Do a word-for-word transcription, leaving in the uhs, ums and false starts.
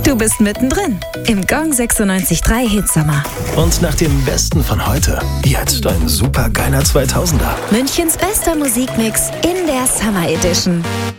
Du bist mittendrin im Gong sechsundneunzig Komma drei Hitsommer. Und nach dem Besten von heute, jetzt ein supergeiler zweitausender. Münchens bester Musikmix in der Summer Edition.